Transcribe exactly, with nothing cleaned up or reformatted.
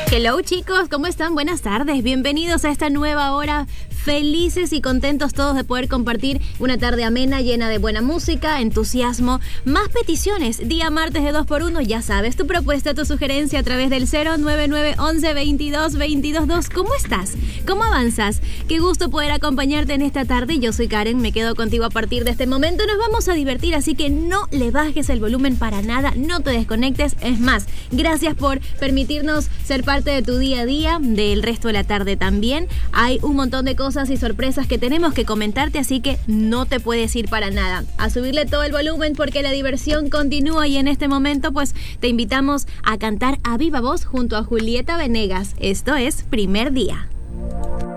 Hello chicos, ¿cómo están? Buenas tardes, bienvenidos a esta nueva hora. Felices y contentos todos de poder compartir una tarde amena, llena de buena música, entusiasmo, más peticiones. Día martes de dos por uno, ya sabes, tu propuesta, tu sugerencia a través del cero nueve nueve once veintidós veintidós dos. ¿Cómo estás? ¿Cómo avanzas? Qué gusto poder acompañarte en esta tarde. Yo soy Karen, me quedo contigo a partir de este momento. Nos vamos a divertir, así que no le bajes el volumen para nada, no te desconectes. Es más, gracias por permitirnos ser parte de tu día a día, del resto de la tarde también. Hay un montón de cosas y sorpresas que tenemos que comentarte, así que no te puedes ir para nada. A subirle todo el volumen porque la diversión continúa y en este momento pues te invitamos a cantar a viva voz junto a Julieta Venegas. Esto es Primer Día.